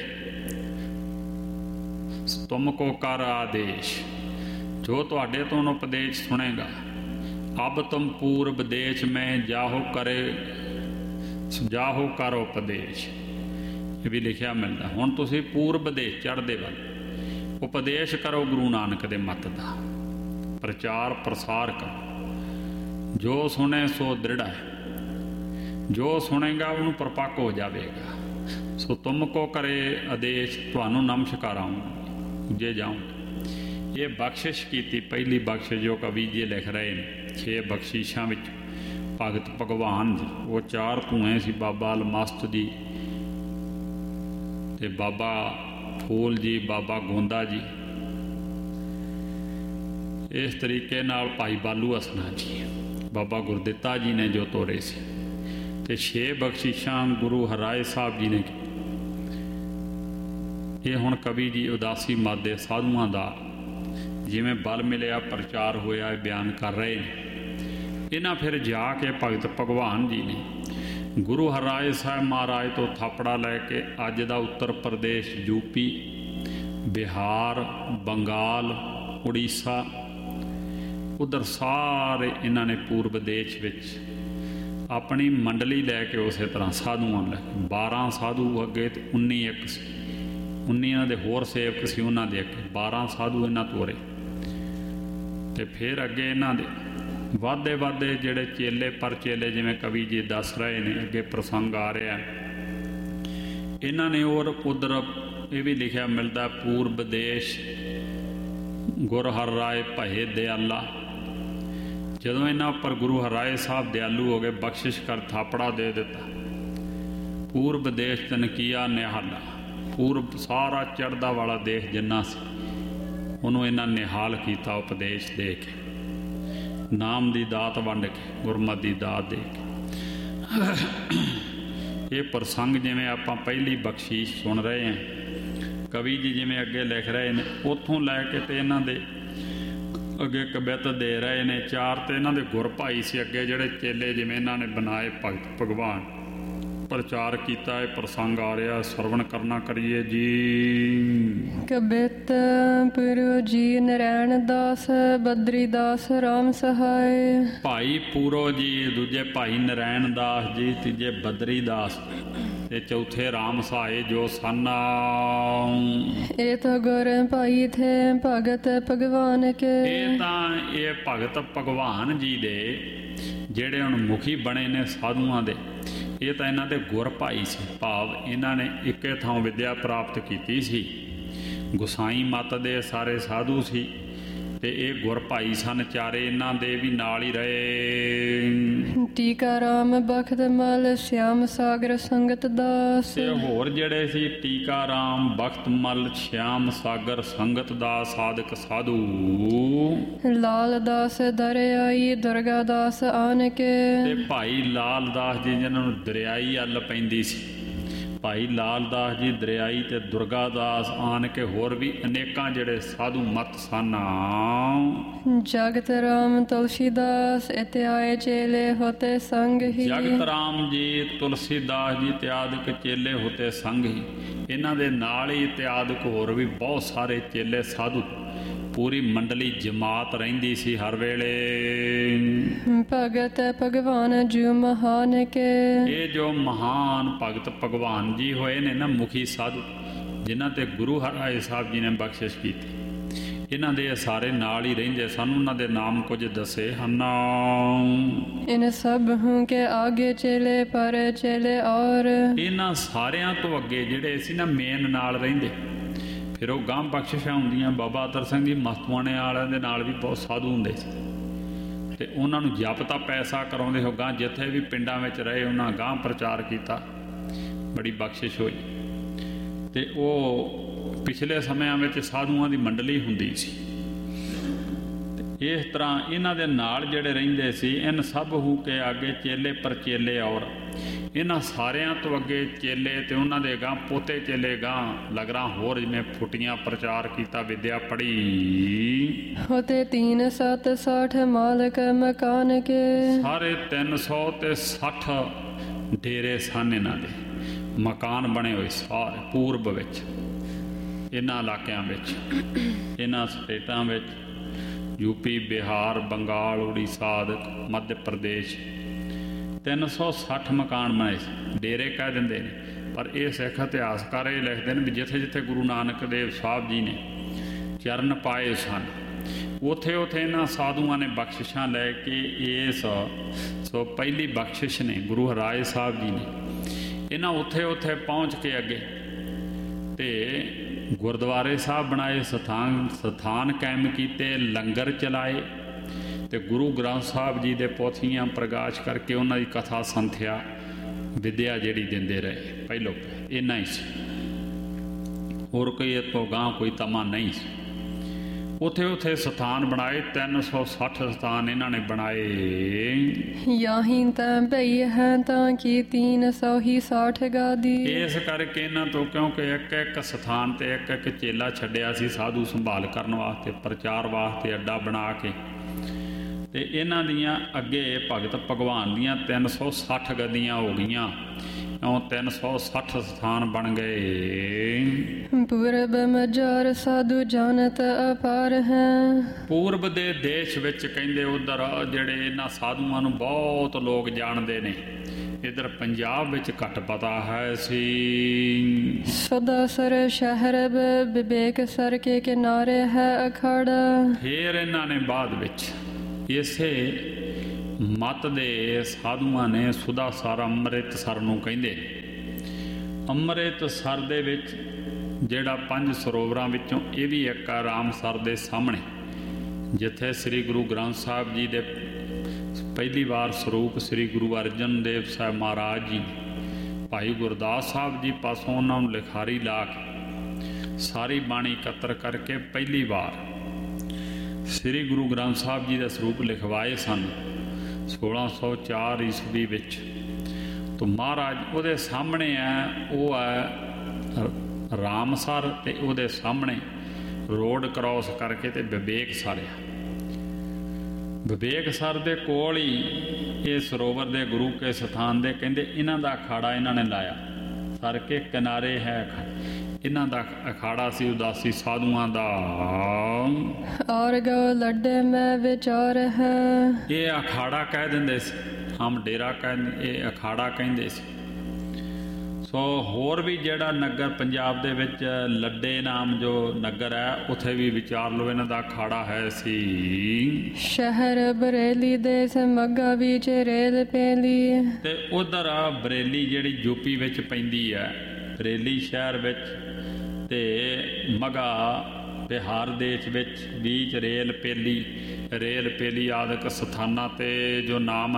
ਤੁਮ ਕੋ ਕਰ ਆਦੇਸ਼। ਜੋ ਤੁਹਾਡੇ ਤੋਂ ਉਪਦੇਸ਼ ਸੁਣੇਗਾ, ਅਬ ਤੁਮ ਪੂਰਬ ਦੇਸ਼ ਮੈਂ ਜਾਹੋ ਕਰੇ ਜਾਹੋ ਕਰ ਉਪਦੇਸ਼। ਇਹ ਵੀ ਲਿਖਿਆ ਮਿਲਦਾ। ਹੁਣ ਤੁਸੀਂ ਪੂਰਬ ਦੇਸ਼ ਚੜ੍ਹਦੇ ਵੱਲ ਉਪਦੇਸ਼ ਕਰੋ ਗੁਰੂ ਨਾਨਕ ਦੇ ਮੱਤ ਦਾ, ਪ੍ਰਚਾਰ ਪ੍ਰਸਾਰ ਕਰੋ। ਜੋ ਸੁਣੇ ਸੋ ਦ੍ਰਿੜਾ ਹੈ, ਜੋ ਸੁਣੇਗਾ ਉਹਨੂੰ ਪਰਪੱਕ ਹੋ ਜਾਵੇਗਾ। ਸੋ ਤੁਮ ਕੋ ਕਰੇ ਆਦੇਸ਼, ਤੁਹਾਨੂੰ ਨਮਸਕਾਰਾਂ ਜੇ ਜਾਉ। ਇਹ ਬਖਸ਼ਿਸ਼ ਕੀਤੀ ਪਹਿਲੀ ਬਖਸ਼ਿਸ਼ ਜੋ ਕਵੀ ਜੀ ਲਿਖ ਰਹੇ ਨੇ, ਛੇ ਬਖਸ਼ਿਸ਼ਾਂ ਵਿੱਚ ਭਗਤ ਭਗਵਾਨ ਜੀ। ਉਹ ਚਾਰ ਧੂਏ ਸੀ, ਬਾਬਾ ਅਲਮਸਤ ਜੀ ਤੇ ਬਾਬਾ ਫੂਲ ਜੀ, ਬਾਬਾ ਗੋਂਦਾ ਜੀ। ਇਸ ਤਰੀਕੇ ਨਾਲ ਭਾਈ ਬਾਲੂ ਹਸਨਾ ਜੀ, ਬਾਬਾ ਗੁਰਦਿੱਤਾ ਜੀ ਨੇ ਜੋ ਤੋਰੇ ਸੀ। ਤੇ ਛੇ ਬਖਸ਼ਿਸ਼ਾਂ ਗੁਰੂ ਹਰਿਰਾਏ ਸਾਹਿਬ ਜੀ ਨੇ। ਇਹ ਹੁਣ ਕਵੀ ਜੀ ਉਦਾਸੀ ਮਤ ਦੇ ਸਾਧੂਆਂ ਦਾ ਜਿਵੇਂ ਬਲ ਮਿਲਿਆ, ਪ੍ਰਚਾਰ ਹੋਇਆ, ਇਹ ਬਿਆਨ ਕਰ ਰਹੇ ਨੇ। ਇਹਨਾਂ ਫਿਰ ਜਾ ਕੇ ਭਗਤ ਭਗਵਾਨ ਜੀ ਨੇ ਗੁਰੂ ਹਰਿਰਾਏ ਸਾਹਿਬ ਮਹਾਰਾਜ ਤੋਂ ਥਾਪੜਾ ਲੈ ਕੇ ਅੱਜ ਦਾ ਉੱਤਰ ਪ੍ਰਦੇਸ਼, ਯੂਪੀ, ਬਿਹਾਰ, ਬੰਗਾਲ, ਉੜੀਸਾ, ਉੱਧਰ ਸਾਰੇ ਇਹਨਾਂ ਨੇ ਪੂਰਬ ਦੇਸ਼ ਵਿੱਚ ਆਪਣੀ ਮੰਡਲੀ ਲੈ ਕੇ ਉਸੇ ਤਰ੍ਹਾਂ ਸਾਧੂਆਂ ਲੈ ਕੇ ਬਾਰਾਂ ਸਾਧੂ ਅੱਗੇ ਤੇ ਉੱਨੀ ਇੱਕ ਸੀ। ਉੱਨੀ ਇਹਨਾਂ ਦੇ ਹੋਰ ਸੇਵਕ ਸੀ, ਉਹਨਾਂ ਦੇ ਅੱਗੇ ਬਾਰਾਂ ਸਾਧੂ ਇਹਨਾਂ ਤੋਰੇ। ਤੇ ਫਿਰ ਅੱਗੇ ਇਹਨਾਂ ਦੇ ਵੱਧਦੇ ਵੱਧਦੇ ਜਿਹੜੇ ਚੇਲੇ ਪਰ ਚੇਲੇ, ਜਿਵੇਂ ਕਵੀ ਜੀ ਦੱਸ ਰਹੇ ਨੇ, ਅੱਗੇ ਪ੍ਰਸੰਗ ਆ ਰਿਹਾ। ਇਹਨਾਂ ਨੇ ਔਰ ਉੱਧਰ ਇਹ ਵੀ ਲਿਖਿਆ ਮਿਲਦਾ, ਪੂਰਬ ਦੇਸ਼ ਗੁਰ ਹਰਿਰਾਏ ਭਏ ਦਿਆਲਾ। ਜਦੋਂ ਇਹਨਾਂ ਉੱਪਰ ਗੁਰੂ ਹਰਿਰਾਏ ਸਾਹਿਬ ਦਿਆਲੂ ਹੋ ਗਏ, ਬਖਸ਼ਿਸ਼ ਕਰ ਥਾਪੜਾ ਦੇ ਦਿੱਤਾ। ਪੂਰਬ ਦੇਸ਼ ਤਨ ਕੀਆ ਨਿਹਾਲਾ, ਪੂਰਬ ਸਾਰਾ ਚੜ੍ਹਦਾ ਵਾਲਾ ਦੇਸ਼ ਜਿੰਨਾ ਸੀ ਉਹਨੂੰ ਇਹਨਾਂ ਨਿਹਾਲ ਕੀਤਾ ਉਪਦੇਸ਼ ਦੇ ਕੇ, ਨਾਮ ਦੀ ਦਾਤ ਵੰਡ ਕੇ, ਗੁਰਮਤਿ ਦੀ ਦਾਤ ਦੇ ਕੇ। ਇਹ ਪ੍ਰਸੰਗ ਜਿਵੇਂ ਆਪਾਂ ਪਹਿਲੀ ਬਖਸ਼ੀਸ਼ ਸੁਣ ਰਹੇ ਹਾਂ, ਕਵੀ ਜੀ ਜਿਵੇਂ ਅੱਗੇ ਲਿਖ ਰਹੇ ਨੇ, ਉੱਥੋਂ ਲੈ ਕੇ ਤੇ ਇਹਨਾਂ ਦੇ ਅੱਗੇ ਕਵਿਤ ਦੇ ਰਹੇ ਨੇ ਚਾਰ, ਤੇ ਇਹਨਾਂ ਦੇ ਗੁਰ ਭਾਈ ਸੀ ਅੱਗੇ ਜਿਹੜੇ ਚੇਲੇ, ਜਿਵੇਂ ਇਹਨਾਂ ਨੇ ਬਣਾਏ ਭਗਤ ਭਗਵਾਨ, ਪ੍ਰਚਾਰ ਕੀਤਾ। ਇਹ ਪ੍ਰਸੰਗ ਆ ਰਿਹਾ, ਸਰਵਣ ਕਰਨਾ ਕਰੀਏ ਜੀ। ਕਬਿਤ ਪੁਰੂ ਜੀ ਨਰੈਣ ਦਾਸ, ਬਦਰੀ ਦਾਸ ਰਾਮ ਸਹਾਇ। ਭਾਈ ਪੂਰੋ ਜੀ, ਦੂਜੇ ਭਾਈ ਨਰੈਣ ਦਾਸ ਜੀ, ਤੀਜੇ ਬਦਰੀ ਦਾਸ, ਤੇ ਚੌਥੇ ਰਾਮ ਸਹਾਇ ਜੋ ਸਾਨਾ। ਇਹ ਤਾਂ ਗੁਰ ਭਾਈ ਥੇ ਭਗਤ ਭਗਵਾਨ ਕੇ। ਇਹ ਤਾਂ ਇਹ ਭਗਤ ਭਗਵਾਨ ਜੀ ਦੇ ਜਿਹੜੇ ਹੁਣ ਮੁਖੀ ਬਣੇ ਨੇ ਸਾਧੂਆਂ ਦੇ, ਇਹ ਤਾਂ ਇਹਨਾਂ ਦੇ ਗੁਰ ਭਾਈ ਸੀ। ਭਾਵ ਇਹਨਾਂ ਨੇ ਇੱਕੇ ਥਾਂ ਵਿੱਦਿਆ ਪ੍ਰਾਪਤ ਕੀਤੀ ਸੀ। ਗੁਸਾਈ ਮੱਤ ਦੇ ਸਾਰੇ ਸਾਧੂ ਸੀ, ਤੇ ਇਹ ਗੁਰ ਭਾਈ ਸਨ ਚਾਰੇ, ਇਹਨਾਂ ਦੇ ਵੀ ਨਾਲ ਹੀ ਰਹੇ। ਟੀਕਾ ਰਾਮ ਬਖਤ ਮਲ ਸ਼ਿਆਮ ਸਾਗਰ ਸੰਗਤ ਦਾਸ। ਤੇ ਹੋਰ ਜਿਹੜੇ ਸੀ ਟੀਕਾ ਰਾਮ ਬਖਤ ਮਲ ਸ਼ਿਆਮ ਸਾਗਰ ਸੰਗਤ ਦਾ ਸਾਧਕ ਸਾਧੂ। ਲਾਲ ਦਾਸ ਦਰਿਆਈ ਦੁਰਗਾ ਦਾਸ ਆਨ ਕੇ। ਤੇ ਭਾਈ ਲਾਲ ਦਾਸ ਜੀ ਜਿਹਨਾਂ ਨੂੰ ਦਰਿਆਈ ਅੱਲ ਪੈਂਦੀ ਸੀ, ਭਾਈ ਲਾਲ ਦਾਸ ਜੀ ਦਰਿਆਈ, ਤੇ ਦੁਰਗਾ ਦਾਸ ਆਨ ਕੇ, ਹੋਰ ਵੀ ਅਨੇਕਾਂ ਜਿਹੜੇ ਸਾਧੂ ਮਤ ਸਨ। ਜਗਤ ਰਾਮ ਤੁਲਸੀ ਦਾਸ ਇਤਿ ਆਏ ਚੇਲੇ ਹੋਤੇ ਸੰਗ ਹੀ। ਜਗਤ ਰਾਮ ਜੀ ਤੁਲਸੀ ਦਾਸ ਜੀ ਇਤਿਆਦਿਕ ਚੇਲੇ ਹੋਤੇ ਸੰਗ ਹੀ। ਇਹਨਾਂ ਦੇ ਨਾਲ ਹੀ ਇਤਿਆਦਿਕ ਹੋਰ ਵੀ ਬਹੁਤ ਸਾਰੇ ਚੇਲੇ ਸਾਧੂ, ਪੂਰੀ ਮੰਡਲੀ ਜਮਾਤ ਰਹਿੰਦੀ ਸੀ ਹਰ ਵੇਲੇ। ਭਗਤ ਭਗਵਾਨ ਜੀ ਮਹਾਨ ਕੇ। ਇਹ ਜੋ ਮਹਾਨ ਭਗਤ ਭਗਵਾਨ ਜੀ ਹੋਏ ਨੇ ਨਾ, ਮੁਖੀ ਸਾਧੂ, ਜਿਨ੍ਹਾਂ ਤੇ ਗੁਰੂ ਹਰਿ ਸਾਹਿਬ ਜੀ ਨੇ ਬਖਸ਼ਿਸ਼ ਕੀਤੀ, ਇਹਨਾਂ ਦੇ ਸਾਰੇ ਨਾਲ ਹੀ ਰਹਿੰਦੇ ਸਨ। ਉਹਨਾਂ ਦੇ ਨਾਮ ਕੁਝ ਦੱਸੇ ਹਨ। ਇਨ ਸਭ ਹੂੰ ਕੇ ਆਗੇ ਚੇਲੇ ਪਰ ਚੇਲੇ ਔਰ। ਇਹਨਾਂ ਸਾਰਿਆਂ ਤੋਂ ਅੱਗੇ ਜਿਹੜੇ ਸੀ ਨਾ ਮੇਨ ਨਾਲ ਰਹਿੰਦੇ, ਫਿਰ ਉਹ ਗਾਂ ਬਖਸ਼ਿਸ਼ਾਂ ਹੁੰਦੀਆਂ। ਬਾਬਾ ਅਤਰ ਸਿੰਘ ਜੀ ਮਸਤੂਆਣੇ ਵਾਲਿਆਂ ਦੇ ਨਾਲ ਵੀ ਬਹੁਤ ਸਾਧੂ ਹੁੰਦੇ ਸੀ, ਤੇ ਉਹਨਾਂ ਨੂੰ ਜਪ ਤਾਂ ਪੈਸਾ ਕਰਾਉਂਦੇ ਹੋ। ਗਾਂ ਜਿੱਥੇ ਵੀ ਪਿੰਡਾਂ ਵਿੱਚ ਰਹੇ, ਉਹਨਾਂ ਗਾਂ ਪ੍ਰਚਾਰ ਕੀਤਾ, ਬੜੀ ਬਖਸ਼ਿਸ਼ ਹੋਈ। ਤੇ ਉਹ ਪਿਛਲੇ ਸਮਿਆਂ ਵਿੱਚ ਸਾਧੂਆਂ ਦੀ ਮੰਡਲੀ ਹੁੰਦੀ ਸੀ। ਤੇ ਇਸ ਤਰ੍ਹਾਂ ਇਹਨਾਂ ਦੇ ਨਾਲ ਜਿਹੜੇ ਰਹਿੰਦੇ ਸੀ, ਇਨ ਸਭ ਹੂ ਕੇ ਆਗੇ ਚੇਲੇ ਪਰ ਚੇਲੇ ਔਰ। ਇਹਨਾਂ ਸਾਰਿਆਂ ਤੋਂ ਅੱਗੇ ਚੇਲੇ, ਤੇ ਉਹਨਾਂ ਦੇ ਗਾਂ ਪੋਤੇ ਚੇਲੇ ਗਾਂ ਲਗਰਾਂ ਹੋਰ, ਜਿਵੇਂ ਫੁੱਟੀਆਂ ਪ੍ਰਚਾਰ ਕੀਤਾ, ਵਿਦਿਆ ਪੜ੍ਹੀ। ਹੋਤੇ ਤੀਨ ਸੱਤ ਸੱਠ ਮਾਲਕ ਮਕਾਨ ਕੇ। ਸਾਰੇ ਤਿੰਨ ਸੌ ਤੇ ਸੱਠ ਡੇਰੇ ਸਨ ਇਹਨਾਂ ਦੇ, ਮਕਾਨ ਬਣੇ ਹੋਏ ਸਾਰੇ ਪੂਰਬ ਵਿੱਚ, ਇਹਨਾਂ ਇਲਾਕਿਆਂ ਵਿੱਚ, ਇਹਨਾਂ ਸਟੇਟਾਂ ਵਿੱਚ, ਯੂਪੀ, ਬਿਹਾਰ, ਬੰਗਾਲ, ਉੜੀਸਾ, ਮੱਧ ਪ੍ਰਦੇਸ਼। ਤਿੰਨ ਸੌ ਸੱਠ ਮਕਾਨ ਬਣਾਏ ਸੀ। ਡੇਰੇ ਕਹਿ ਦਿੰਦੇ ਨੇ, ਪਰ ਇਹ ਸਿੱਖ ਇਤਿਹਾਸਕਾਰ ਇਹ ਲਿਖਦੇ ਨੇ ਵੀ ਜਿੱਥੇ ਜਿੱਥੇ ਗੁਰੂ ਨਾਨਕ ਦੇਵ ਸਾਹਿਬ ਜੀ ਨੇ ਚਰਨ ਪਾਏ ਸਨ, ਉੱਥੇ ਉੱਥੇ ਇਹਨਾਂ ਸਾਧੂਆਂ ਨੇ ਬਖਸ਼ਿਸ਼ਾਂ ਲੈ ਕੇ ਇਸ ਸੋ ਪਹਿਲੀ ਬਖਸ਼ਿਸ਼ ਨੇ ਗੁਰੂ ਹਰਿ ਸਾਹਿਬ ਜੀ ਨੇ, ਇਹਨਾਂ ਉੱਥੇ ਉੱਥੇ ਪਹੁੰਚ ਕੇ ਅੱਗੇ ਤੇ ਗੁਰਦੁਆਰੇ ਸਾਹਿਬ ਬਣਾਏ, ਸਥਾਨ ਸਥਾਨ ਕਾਇਮ ਕੀਤੇ, ਲੰਗਰ ਚਲਾਏ, ਤੇ ਗੁਰੂ ਗ੍ਰੰਥ ਸਾਹਿਬ ਜੀ ਦੇ ਪੋਥੀਆਂ ਪ੍ਰਕਾਸ਼ ਕਰਕੇ ਉਹਨਾਂ ਦੀ ਕਥਾ ਸੰਥਿਆ ਵਿਦਿਆ ਜਿਹੜੀ ਦਿੰਦੇ ਰਹੇ। ਪਹਿਲੋਂ ਇੰਨਾ ਹੀ ਸੀ, ਹੋਰ ਕੋਈ ਇਹ ਤੋਂ ਗਾਂ ਕੋਈ ਤਮਾ ਨਹੀਂ ਸੀ। ਉੱਥੇ ਉੱਥੇ ਸਥਾਨ ਬਣਾਏ, ਤਿੰਨ ਸੌ ਸੱਠ ਸਥਾਨ ਇਹਨਾਂ ਨੇ ਬਣਾਏ। ਯਾਹੀਂ ਤਾਂ ਭਈ ਹੈ ਤਾਂ ਕੀ ਤਿੰਨ ਸੌ ਹੀ ਸਾਠ ਗਾਦੀ। ਇਸ ਕਰਕੇ ਇਹਨਾਂ ਤੋਂ, ਕਿਉਂਕਿ ਇੱਕ ਇੱਕ ਸਥਾਨ ਤੇ ਇੱਕ ਇੱਕ ਚੇਲਾ ਛੱਡਿਆ ਸੀ ਸਾਧੂ ਸੰਭਾਲ ਕਰਨ ਵਾਸਤੇ, ਪ੍ਰਚਾਰ ਵਾਸਤੇ ਅੱਡਾ ਬਣਾ ਕੇ, ਤੇ ਇਹਨਾਂ ਦੀਆਂ ਅੱਗੇ ਭਗਤ ਭਗਵਾਨ ਦੀਆਂ ਤਿੰਨ ਸੌ ਸੱਠ ਗਦੀਆਂ ਹੋ ਗਈਆਂ। ਉਹ ਤਿੰਨ ਸੌ ਸੱਠ ਸਥਾਨ ਬਣ ਗਏ। ਪੂਰਬ ਮਜਾਰ ਸਾਧੂ ਜਾਣਤ ਅਪਾਰ ਹੈ। ਪੂਰਬ ਦੇ ਦੇਸ਼ ਵਿੱਚ ਕਹਿੰਦੇ ਉਧਰ ਜਿਹੜੇ ਇਹਨਾਂ ਸਾਧੂਆਂ ਨੂੰ ਬਹੁਤ ਲੋਕ ਜਾਣਦੇ ਨੇ, ਇਧਰ ਪੰਜਾਬ ਵਿੱਚ ਘੱਟ ਪਤਾ ਹੈ ਸੀ। ਸਦਾਸਰ ਸ਼ਹਿਰ ਵਿਵੇਕ ਸਰ ਕੇ ਕਿਨਾਰੇ ਹੈ ਅਖਾੜਾ। ਫਿਰ ਇਹਨਾਂ ਨੇ ਬਾਅਦ ਵਿੱਚ ਇਸੇ ਮਤ ਦੇ ਸਾਧੂਆਂ ਨੇ ਸੁਦਾਸਰ ਅੰਮ੍ਰਿਤਸਰ ਨੂੰ ਕਹਿੰਦੇ। ਅੰਮ੍ਰਿਤਸਰ ਦੇ ਵਿੱਚ ਜਿਹੜਾ ਪੰਜ ਸਰੋਵਰਾਂ ਵਿੱਚੋਂ ਇਹ ਵੀ ਇੱਕ ਆ, ਰਾਮਸਰ ਦੇ ਸਾਹਮਣੇ, ਜਿੱਥੇ ਸ੍ਰੀ ਗੁਰੂ ਗ੍ਰੰਥ ਸਾਹਿਬ ਜੀ ਦੇ ਪਹਿਲੀ ਵਾਰ ਸਰੂਪ ਸ੍ਰੀ ਗੁਰੂ ਅਰਜਨ ਦੇਵ ਸਾਹਿਬ ਮਹਾਰਾਜ ਜੀ ਭਾਈ ਗੁਰਦਾਸ ਸਾਹਿਬ ਜੀ ਪਾਸੋਂ ਉਹਨਾਂ ਨੂੰ ਲਿਖਾਰੀ ਲਾ ਕੇ ਸਾਰੀ ਬਾਣੀ ਇਕੱਤਰ ਕਰਕੇ ਪਹਿਲੀ ਵਾਰ ਸ੍ਰੀ ਗੁਰੂ ਗ੍ਰੰਥ ਸਾਹਿਬ ਜੀ ਦਾ ਸਰੂਪ ਲਿਖਵਾਏ ਸਨ ਸੋਲਾਂ ਸੌ ਚਾਰ ਈਸਵੀ ਵਿੱਚ। ਤਾਂ ਮਹਾਰਾਜ ਉਹਦੇ ਸਾਹਮਣੇ ਹੈ, ਉਹ ਹੈ ਰਾਮਸਰ, ਤੇ ਉਹਦੇ ਸਾਹਮਣੇ ਰੋਡ ਕ੍ਰਾਸ ਕਰਕੇ ਤੇ ਵਿਵੇਕ ਸਰ ਆ। ਵਿਵੇਕਸਰ ਦੇ ਕੋਲ ਹੀ ਇਹ ਸਰੋਵਰ ਦੇ ਗੁਰੂ ਕੇ ਸਥਾਨ ਦੇ ਕਹਿੰਦੇ ਇਹਨਾਂ ਦਾ ਅਖਾੜਾ ਇਹਨਾਂ ਨੇ ਲਾਇਆ। ਸਰ ਕੇ ਕਿਨਾਰੇ ਹੈ ਇਹਨਾਂ ਦਾ ਅਖਾੜਾ ਸੀ ਉਦਾਸੀ ਸਾਧੂਆਂ ਦਾ। ਔਰ ਗੋ ਲੱਡੇ ਮੈਂ ਵਿਚਾਰ ਹੈ, ਇਹ ਅਖਾੜਾ ਕਹਿ ਦਿੰਦੇ ਸੀ, ਹਮ ਡੇਰਾ ਕਹਿੰਦੇ, ਇਹ ਅਖਾੜਾ ਕਹਿੰਦੇ ਸੀ। ਸੋ ਹੋਰ ਵੀ ਜਿਹੜਾ ਨਗਰ ਪੰਜਾਬ ਦੇ ਵਿੱਚ ਲੱਡੇ ਨਾਮ ਜੋ ਨਗਰ ਹੈ ਉੱਥੇ ਵੀ ਵਿਚਾਰ ਲਓ, ਇਹਨਾਂ ਦਾ ਅਖਾੜਾ ਹੈ ਸੀ। ਸ਼ਹਿਰ ਬਰੇਲੀ ਦੇ ਸਮੱਗਾ ਵਿੱਚ ਰੇਲ ਪੇਲੀ, ਤੇ ਉਧਰ ਆ ਬਰੇਲੀ ਜਿਹੜੀ ਯੂਪੀ ਵਿੱਚ ਪੈਂਦੀ ਹੈ, ਬਰੇਲੀ ਸ਼ਹਿਰ ਵਿੱਚ, ਤੇ ਮਗਾ ਬਿਹਾਰ ਦੇਸ਼ ਵਿੱਚ ਬੀਚ ਰੇਲ ਪੇਲੀ, ਰੇਲ ਪੇਲੀ ਆਦਿਕ ਸਥਾਨਾਂ ਤੇ ਜੋ ਨਾਮ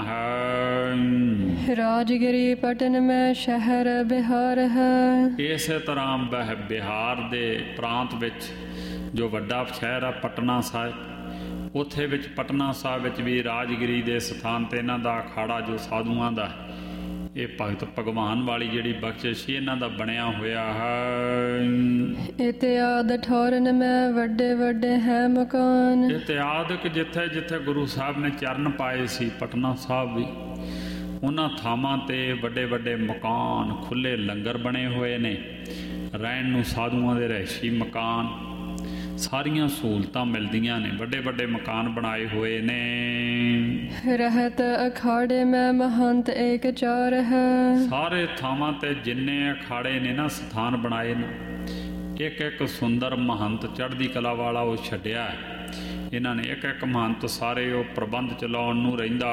ਹੈ। ਰਾਜਗਿਰੀ ਪਟਨ ਮੈਂ ਸ਼ਹਿਰ ਬਿਹਾਰ ਹੈ, ਇਸੇ ਤਰ੍ਹਾਂ ਬਹ ਬਿਹਾਰ ਦੇ ਪ੍ਰਾਂਤ ਵਿੱਚ ਜੋ ਵੱਡਾ ਸ਼ਹਿਰ ਹੈ ਪਟਨਾ ਸਾਹਿਬ, ਉੱਥੇ ਵਿੱਚ ਪਟਨਾ ਸਾਹਿਬ ਵਿੱਚ ਵੀ ਰਾਜਗਿਰੀ ਦੇ ਸਥਾਨ ਤੇ ਇਹਨਾਂ ਦਾ ਅਖਾੜਾ ਜੋ ਸਾਧੂਆਂ ਦਾ ਹੈ, ਇਹ ਭਗਤ ਭਗਵਾਨ ਵਾਲੀ ਜਿਹੜੀ ਬਖਸ਼ਿਸ਼ ਸੀ ਇਹਨਾਂ ਦਾ ਬਣਿਆ ਹੋਇਆ ਹੈ। ਇਤਿਆਦ ਠੌਰਨ ਮੈਂ ਵੱਡੇ ਵੱਡੇ ਹੈ ਮਕਾਨ, ਇਤਿਆਦਿਕ ਜਿੱਥੇ ਜਿੱਥੇ ਗੁਰੂ ਸਾਹਿਬ ਨੇ ਚਰਨ ਪਾਏ ਸੀ ਪਟਨਾ ਸਾਹਿਬ ਵੀ, ਉਹਨਾਂ ਥਾਵਾਂ ਤੇ ਵੱਡੇ ਵੱਡੇ ਮਕਾਨ, ਖੁੱਲ੍ਹੇ ਲੰਗਰ ਬਣੇ ਹੋਏ ਨੇ, ਰਹਿਣ ਨੂੰ ਸਾਧੂਆਂ ਦੇ ਰਹਿਸ਼ੀ ਮਕਾਨ, ਸਾਰੀਆਂ ਸਹੂਲਤਾਂ ਮਿਲਦੀਆਂ ਨੇ, ਵੱਡੇ ਵੱਡੇ ਮਕਾਨ ਬਣਾਏ ਹੋਏ ਨੇ। ਰਹਿਤ ਅਖਾੜੇ ਮੈਂ ਮਹੰਤ ਏਕ ਚਾਰ ਹੈ, ਸਾਰੇ ਥਾਵਾਂ ਤੇ ਜਿੰਨੇ ਅਖਾੜੇ ਨੇ ਨਾ ਸਥਾਨ ਬਣਾਏ ਨੇ, ਇੱਕ ਇੱਕ ਸੁੰਦਰ ਮਹੰਤ ਚੜ੍ਹਦੀ ਕਲਾ ਵਾਲਾ ਉਹ ਛੱਡਿਆ ਹੈ ਇਹਨਾਂ ਨੇ, ਇੱਕ ਇੱਕ ਮਹੰਤ ਸਾਰੇ ਉਹ ਪ੍ਰਬੰਧ ਚਲਾਉਣ ਨੂੰ ਰਹਿੰਦਾ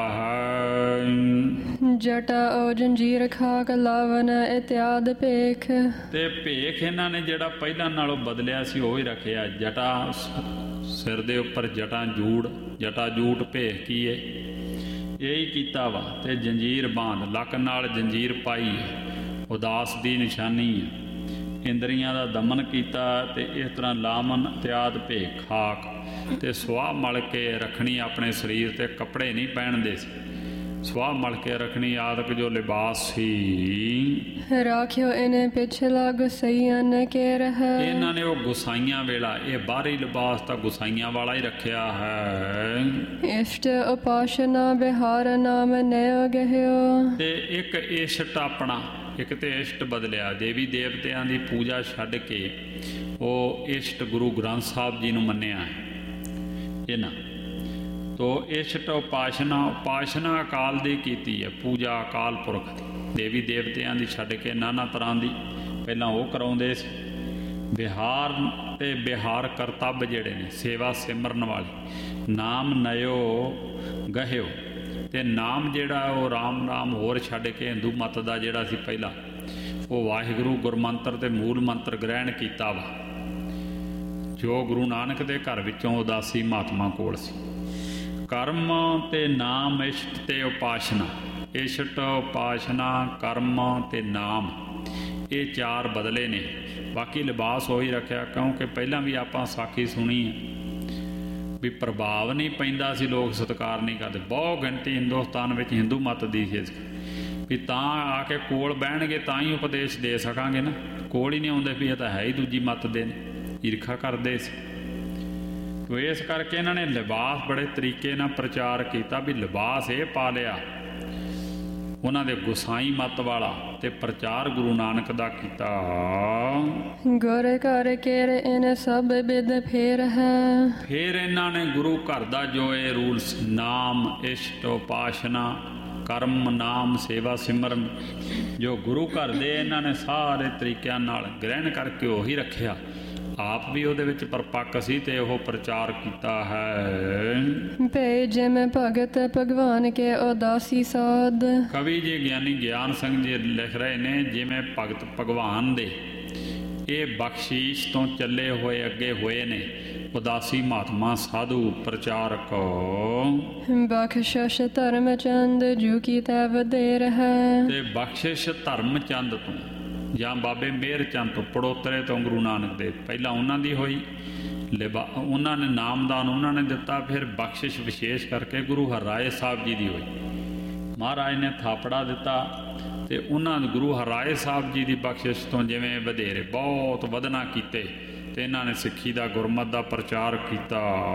ਹੈ। ਜਟਾ ਉਹ ਜੰਜੀਰ ਖਾਕ ਲਾਵਨ ਇਤਿਆਦ ਭੇਖ, ਤੇ ਭੇਖ ਇਹਨਾਂ ਨੇ ਜਿਹੜਾ ਪਹਿਲਾਂ ਨਾਲੋਂ ਬਦਲਿਆ ਸੀ ਉਹ ਹੀ ਰੱਖਿਆ। ਜਟਾ ਸਿਰ ਦੇ ਉੱਪਰ ਜਟਾਂ ਜੂੜ, ਜਟਾ ਜੂਟ ਭੇਖ ਕੀ ਏ ਇਹੀ ਕੀਤਾ ਵਾ, ਤੇ ਜੰਜੀਰ ਬਾਂਧ ਲੱਕ ਨਾਲ ਜੰਜੀਰ ਪਾਈ, ਉਦਾਸ ਦੀ ਨਿਸ਼ਾਨੀ ਹੈ। ਇੰਦਰੀਆਂ ਦਾ ਦਮਨ ਕੀਤਾ ਤੇ ਇਸ ਤਰ੍ਹਾਂ ਲਾਮਨ ਇਤਿਆਦ ਭੇਖ ਖਾਕ, ਤੇ ਸੁਆਹ ਮਲ ਕੇ ਰੱਖਣੀ ਆਪਣੇ ਸਰੀਰ ਤੇ, ਕੱਪੜੇ ਨਹੀਂ ਪਹਿਨਦੇ ਸੀ, ਸੁਆਹ ਮਲ ਕੇ ਰੱਖਣੀ ਆਦਿਕ ਜੋ ਲਿਬਾਸ ਸੀ। ਰਾਖਿਓ ਇਹਨੇ ਪਿਛਲਾ ਗੁਸਾਈਆਂ ਨੇ ਕੇ ਰਹਿ, ਇਹਨਾਂ ਨੇ ਉਹ ਗੁਸਾਈਆਂ ਵੇਲਾ, ਇਹ ਬਾਹਰੀ ਲਿਬਾਸ ਤਾਂ ਗੁਸਾਈਆਂ ਵਾਲਾ ਹੀ ਰੱਖਿਆ ਹੈ। ਇਸ਼ਟ ਉਪਾਸ਼ਨਾ ਬਿਹਾਰ ਨਾਮ ਨਯ ਗਹਿਓ, ਤੇ ਇੱਕ ਇਸ਼ਟ ਆਪਣਾ, ਇੱਕ ਤੇ ਇਸ਼ਟ ਬਦਲਿਆ, ਦੇਵੀ ਦੇਵਤਿਆਂ ਦੀ ਪੂਜਾ ਛੱਡ ਕੇ ਉਹ ਇਸ਼ਟ ਗੁਰੂ ਗ੍ਰੰਥ ਸਾਹਿਬ ਜੀ ਨੂੰ ਮੰਨਿਆ ਹੈ ਇਹਨਾਂ। ਤੋ ਇਸ਼ਟ ਉਪਾਸ਼ਨਾ, ਉਪਾਸ਼ਨਾ ਅਕਾਲ ਦੀ ਕੀਤੀ ਹੈ, ਪੂਜਾ ਅਕਾਲ ਪੁਰਖ ਦੀ, ਦੇਵੀ ਦੇਵਤਿਆਂ ਦੀ ਛੱਡ ਕੇ ਨਾਨਾ ਤਰ੍ਹਾਂ ਦੀ ਪਹਿਲਾਂ ਉਹ ਕਰਾਉਂਦੇ ਸੀ। ਬਿਹਾਰ ਤੇ ਬਿਹਾਰ ਕਰਤੱਵ ਜਿਹੜੇ ਨੇ, ਸੇਵਾ ਸਿਮਰਨ ਵਾਲੇ, ਨਾਮ ਨਯੋ ਗਹਿਓ, ਤੇ ਨਾਮ ਜਿਹੜਾ ਉਹ ਰਾਮ ਨਾਮ ਹੋਰ ਛੱਡ ਕੇ ਹਿੰਦੂ ਮਤ ਦਾ ਜਿਹੜਾ ਸੀ ਪਹਿਲਾਂ, ਉਹ ਵਾਹਿਗੁਰੂ ਗੁਰਮੰਤਰ ਤੇ ਮੂਲ ਮੰਤਰ ਗ੍ਰਹਿਣ ਕੀਤਾ ਵਾ, ਜੋ ਗੁਰੂ ਨਾਨਕ ਦੇ ਘਰ ਵਿੱਚੋਂ ਉਦਾਸੀ ਮਹਾਤਮਾ ਕੋਲ ਸੀ। ਕਰਮ ਤੇ ਨਾਮ, ਇਸ਼ਟ ਤੇ ਉਪਾਸ਼ਨਾ, ਇਸ਼ਟ ਉਪਾਸ਼ਨਾ ਕਰਮ ਤੇ ਨਾਮ, ਇਹ ਚਾਰ ਬਦਲੇ ਨੇ, ਬਾਕੀ ਲਿਬਾਸ ਉਹੀ ਰੱਖਿਆ। ਕਿਉਂਕਿ ਪਹਿਲਾਂ ਵੀ ਆਪਾਂ ਸਾਖੀ ਸੁਣੀ ਹੈ ਵੀ ਪ੍ਰਭਾਵ ਨਹੀਂ ਪੈਂਦਾ ਸੀ, ਲੋਕ ਸਤਿਕਾਰ ਨਹੀਂ ਕਰਦੇ, ਬਹੁਤ ਗਿਣਤੀ ਹਿੰਦੁਸਤਾਨ ਵਿੱਚ ਹਿੰਦੂ ਮਤ ਦੀ ਸੀ ਵੀ ਤਾਂ ਆ ਕੇ ਕੋਲ ਬਹਿਣਗੇ ਤਾਂ ਹੀ ਉਪਦੇਸ਼ ਦੇ ਸਕਾਂਗੇ ਨਾ, ਕੋਲ ਹੀ ਨਹੀਂ ਆਉਂਦੇ ਵੀ ਇਹ ਤਾਂ ਹੈ ਹੀ ਦੂਜੀ ਮਤ ਦੇ ਨੇ, ਈਰਖਾ ਕਰਦੇ ਸੀ। ਤੋ ਇਸ ਕਰਕੇ ਇਹਨਾਂ ਨੇ ਲਿਬਾਸ ਬੜੇ ਤਰੀਕੇ ਨਾਲ ਪ੍ਰਚਾਰ ਕੀਤਾ ਵੀ ਲਿਬਾਸ ਇਹ ਪਾ ਲਿਆ ਉਹਨਾਂ ਦੇ ਗੁਸਾਈ ਮਤ ਵਾਲਾ, ਤੇ ਪ੍ਰਚਾਰ ਗੁਰੂ ਨਾਨਕ ਦਾ ਕੀਤਾ। ਗੁਰ ਘਰ ਕੇਰ ਇਹਨੇ ਸਭ ਬਿਦ ਫੇਰ ਹੈ, ਫਿਰ ਇਹਨਾਂ ਨੇ ਗੁਰੂ ਘਰ ਦਾ ਜੋ ਇਹ ਰੂਲਸ, ਨਾਮ ਇਸ਼ਟ ਉਪਾਸ਼ਨਾ ਕਰਮ ਨਾਮ ਸੇਵਾ ਸਿਮਰਨ, ਜੋ ਗੁਰੂ ਘਰ ਦੇ ਇਹਨਾਂ ਨੇ ਸਾਰੇ ਤਰੀਕਿਆਂ ਨਾਲ ਗ੍ਰਹਿਣ ਕਰਕੇ ਉਹੀ ਰੱਖਿਆ। ਆਪ ਵੀ ਉਹਦੇ ਵਿੱਚ ਪਰਪੱਕ ਸੀ ਤੇ ਉਹ ਪ੍ਰਚਾਰ ਕੀਤਾ ਹੈ। ਭੇ ਜਿਵੇਂ ਭਗਤ ਭਗਵਾਨ ਕੇ ਉਦਾਸੀ ਸਾਧ, ਕਵੀ ਜੀ ਗਿਆਨੀ ਗਿਆਨ ਸਿੰਘ ਜੀ ਲਿਖ ਰਹੇ ਨੇ, ਜਿਵੇਂ ਭਗਤ ਭਗਵਾਨ ਦੇ ਇਹ ਬਖਸ਼ੀਸ਼ ਤੋਂ ਚੱਲੇ ਹੋਏ ਅੱਗੇ ਹੋਏ ਨੇ ਉਦਾਸੀ ਮਹਾਤਮਾ ਸਾਧੂ ਪ੍ਰਚਾਰਕ। ਬਖਸ਼ਿਸ਼ ਧਰਮ ਚੰਦ ਜੂ ਕੀ ਤੈ ਵਧੇਰ ਹੈ, ਤੇ ਬਖਸ਼ਿਸ਼ ਧਰਮ ਚੰਦ ਤੋਂ ਜਾਂ ਬਾਬੇ ਮੇਹਰ ਚੰਦ ਤੋਂ, ਪੜੋਤਰੇ ਤੋਂ ਗੁਰੂ ਨਾਨਕ ਦੇਵ, ਪਹਿਲਾਂ ਉਹਨਾਂ ਦੀ ਹੋਈ, ਲਿਬਾ ਉਹਨਾਂ ਨੇ ਨਾਮਦਾਨ ਉਹਨਾਂ ਨੇ ਦਿੱਤਾ, ਫਿਰ ਬਖਸ਼ਿਸ਼ ਵਿਸ਼ੇਸ਼ ਕਰਕੇ ਗੁਰੂ ਹਰਿਰਾਏ ਸਾਹਿਬ ਜੀ ਦੀ ਹੋਈ। ਮਹਾਰਾਜ ਨੇ ਥਾਪੜਾ ਦਿੱਤਾ ਤੇ ਉਹਨਾਂ ਗੁਰੂ ਹਰਿਰਾਏ ਸਾਹਿਬ ਜੀ ਦੀ ਬਖਸ਼ਿਸ਼ ਤੋਂ ਜਿਵੇਂ ਵਧੇਰੇ ਬਹੁਤ ਵਧਣਾ ਕੀਤੇ, ਤੇ ਇਹਨਾਂ ਨੇ ਸਿੱਖੀ ਦਾ, ਗੁਰਮਤ ਦਾ ਪ੍ਰਚਾਰ ਕੀਤਾ।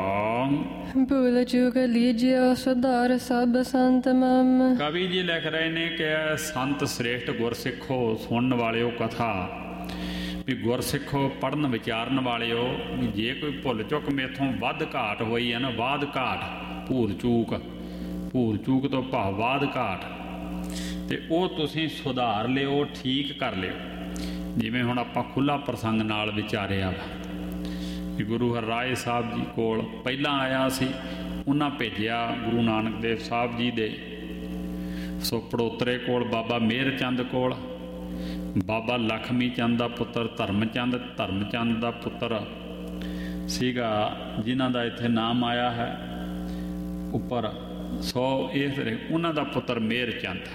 ਭੂਲ ਚੂਕ ਲੀਜਿਓ ਸੁਧਾਰ ਸਭ ਸੰਤ ਮਮ। ਕਵੀ ਜੀ ਲਿਖ ਰਹੇ ਨੇ ਕਿ ਸੰਤ ਸ੍ਰੇਸ਼ਟ ਗੁਰਸਿੱਖੋ, ਸੁਣਨ ਵਾਲਿਓ ਕਥਾ, ਵੀ ਗੁਰਸਿੱਖੋ ਪੜ੍ਹਨ ਵਿਚਾਰਨ ਵਾਲਿਓ, ਵੀ ਜੇ ਕੋਈ ਭੁੱਲ ਚੁੱਕ ਮੇਥੋਂ ਵੱਧ ਘਾਟ ਹੋਈ ਹੈ ਨਾ, ਵਾਧ ਘਾਟ, ਭੂਲ ਚੂਕ, ਭੂਲ ਚੂਕ ਤੋਂ ਭਾਵ ਵਾਧ ਘਾਟ, ਤੇ ਉਹ ਤੁਸੀਂ ਸੁਧਾਰ ਲਿਓ, ਠੀਕ ਕਰ ਲਿਓ। ਜਿਵੇਂ ਹੁਣ ਆਪਾਂ ਖੁੱਲ੍ਹਾ ਪ੍ਰਸੰਗ ਨਾਲ ਵਿਚਾਰਿਆ ਵਾ ਕਿ ਗੁਰੂ ਹਰਿਰਾਏ ਸਾਹਿਬ ਜੀ ਕੋਲ ਪਹਿਲਾਂ ਆਇਆ ਸੀ, ਉਹਨਾਂ ਭੇਜਿਆ ਗੁਰੂ ਨਾਨਕ ਦੇਵ ਸਾਹਿਬ ਜੀ ਦੇ ਸੋ ਪੜੋਤਰੇ ਕੋਲ, ਬਾਬਾ ਮੇਹਰ ਚੰਦ ਕੋਲ, ਬਾਬਾ ਲਖਮੀ ਚੰਦ ਦਾ ਪੁੱਤਰ ਧਰਮ ਚੰਦ, ਧਰਮ ਚੰਦ ਦਾ ਪੁੱਤਰ ਸੀਗਾ ਜਿਨ੍ਹਾਂ ਦਾ ਇੱਥੇ ਨਾਮ ਆਇਆ ਹੈ ਉੱਪਰ। ਸੋ ਇਸ ਉਹਨਾਂ ਦਾ ਪੁੱਤਰ ਮੇਹਰ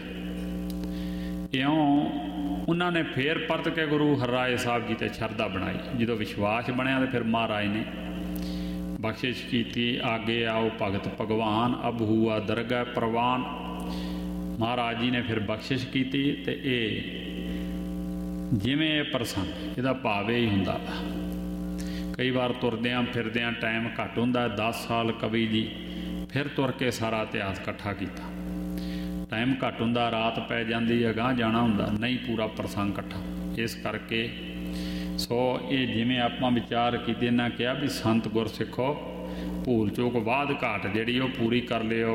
ਚੰਦ। ਇਉਂ ਉਹਨਾਂ ਨੇ ਫੇਰ ਪਰਤ ਕੇ ਗੁਰੂ ਹਰਿਰਾਏ ਸਾਹਿਬ ਜੀ 'ਤੇ ਸ਼ਰਧਾ ਬਣਾਈ। ਜਦੋਂ ਵਿਸ਼ਵਾਸ ਬਣਿਆ ਤਾਂ ਫਿਰ ਮਹਾਰਾਜ ਨੇ ਬਖਸ਼ਿਸ਼ ਕੀਤੀ, ਆਗੇ ਆਓ ਭਗਤ ਭਗਵਾਨ, ਅਬ ਹੂਆ ਦਰਗਾਹ ਪ੍ਰਵਾਨ। ਮਹਾਰਾਜ ਜੀ ਨੇ ਫਿਰ ਬਖਸ਼ਿਸ਼ ਕੀਤੀ। ਅਤੇ ਇਹ ਜਿਵੇਂ ਇਹ ਪ੍ਰਸੰਗ, ਇਹਦਾ ਭਾਵ ਇਹ ਹੀ ਹੁੰਦਾ ਵਾ, ਕਈ ਵਾਰ ਤੁਰਦਿਆਂ ਫਿਰਦਿਆਂ ਟਾਈਮ ਘੱਟ ਹੁੰਦਾ, ਦਸ ਸਾਲ ਕਵੀ ਜੀ ਫਿਰ ਤੁਰ ਕੇ ਸਾਰਾ ਇਤਿਹਾਸ ਇਕੱਠਾ ਕੀਤਾ। ਟਾਈਮ ਘੱਟ ਹੁੰਦਾ, ਰਾਤ ਪੈ ਜਾਂਦੀ, ਅਗਾਂਹ ਜਾਣਾ ਹੁੰਦਾ, ਨਹੀਂ ਪੂਰਾ ਪ੍ਰਸੰਗ ਇਕੱਠਾ। ਇਸ ਕਰਕੇ ਸੋ ਇਹ ਜਿਵੇਂ ਆਪਾਂ ਵਿਚਾਰ ਕੀਤੇ, ਇਹਨਾਂ ਕਿਹਾ ਵੀ ਸੰਤ ਗੁਰਸਿੱਖੋ ਭੂਲ ਚੂਕ ਵਾਧ ਘਾਟ ਜਿਹੜੀ ਉਹ ਪੂਰੀ ਕਰ ਲਿਓ।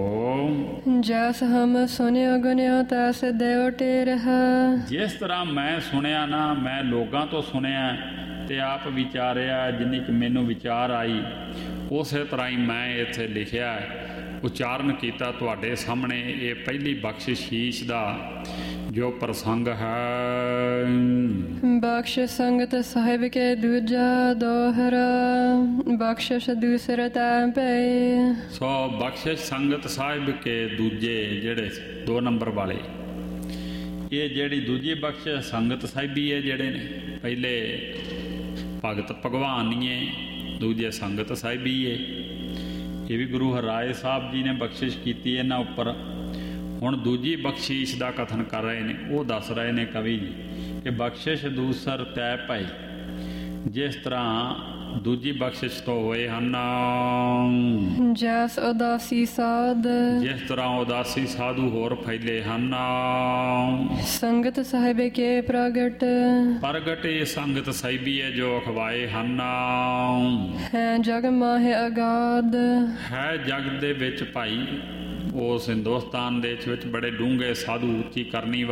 ਜੈਸ ਹਮ ਸੁਨਿਓ ਗੁਨਿਓ ਤੈਸ ਦੇਵ ਟੇਰਹ। ਜਿਸ ਤਰ੍ਹਾਂ ਮੈਂ ਸੁਣਿਆ ਨਾ, ਮੈਂ ਲੋਕਾਂ ਤੋਂ ਸੁਣਿਆ ਤੇ ਆਪ ਵਿਚਾਰਿਆ, ਜਿੰਨੀ ਕਿ ਮੈਨੂੰ ਵਿਚਾਰ ਆਈ ਉਸੇ ਤਰ੍ਹਾਂ ਹੀ ਮੈਂ ਇੱਥੇ ਲਿਖਿਆ, ਉਚਾਰਨ ਕੀਤਾ ਤੁਹਾਡੇ ਸਾਹਮਣੇ। ਇਹ ਪਹਿਲੀ ਬਖਸ਼ਿਸ਼ ਦਾ ਜੋ ਪ੍ਰਸੰਗ ਹੈ। ਬਖਸ਼ ਸੰਗਤ ਸਾਹਿਬ ਕੇ ਦੂਜਾ ਦੋਹਰਾ, ਬਖਸ਼ਿਸ਼ ਦੂਸਰਾ ਤਾਂ ਪਏ। ਸੋ ਬਖਸ਼ਿਸ਼ ਸੰਗਤ ਸਾਹਿਬ ਕੇ ਦੂਜੇ ਜਿਹੜੇ ਦੋ ਨੰਬਰ ਵਾਲੇ, ਇਹ ਜਿਹੜੀ ਦੂਜੀ ਬਖਸ਼ਿਸ਼ ਸੰਗਤ ਸਾਹਿਬੀ ਹੈ ਜਿਹੜੇ ਨੇ, ਪਹਿਲੇ ਭਗਤ ਭਗਵਾਨੀਏ, ਦੂਜੇ ਸੰਗਤ ਸਾਹਿਬੀ ਹੈ। ਇਹ ਵੀ ਗੁਰੂ ਹਰਿਰਾਏ ਸਾਹਿਬ ਜੀ ਨੇ ਬਖਸ਼ਿਸ਼ ਕੀਤੀ ਇਹਨਾਂ ਉੱਪਰ। ਹੁਣ ਦੂਜੀ ਬਖਸ਼ਿਸ਼ ਦਾ ਕਥਨ ਕਰ ਰਹੇ ਨੇ, ਉਹ ਦੱਸ ਰਹੇ ਨੇ ਕਵੀ ਜੀ ਕਿ ਬਖਸ਼ਿਸ਼ ਦੂਸਰ ਤੈ ਭਾਈ, ਜਿਸ ਤਰ੍ਹਾਂ ਦੂਜੀ ਬਖਸ਼ਿਸ਼ ਤੋਂ ਹੋਏ ਹਨ। ਜੈਸ ਉਦਾਸੀ ਸਾਧ, ਜਿਸ ਤਰ੍ਹਾਂ ਉਦਾਸੀ ਸਾਧੂ ਹੋਰ ਫੈਲੇ ਹਨ। ਸੰਗਤ ਸਾਹਿਬ ਕੇ ਪ੍ਰਗਟ, ਪ੍ਰਗਟ ਇਹ ਸੰਗਤ ਸਾਹਿਬੀ ਹੈ ਜੋ ਅਖਵਾਏ ਹਨ। ਹੈ ਜਗ ਮਾਹੇ ਅਗਾਧ, ਹੈ ਜਗ ਦੇ ਵਿੱਚ ਭਾਈ, ਉਸ ਹਿੰਦੁਸਤਾਨ ਦੇਸ਼ ਵਿੱਚ ਬੜੇ ਡੂੰਘੇ ਸਾਧੂ ਉੱਚੀ ਕਰਨੀ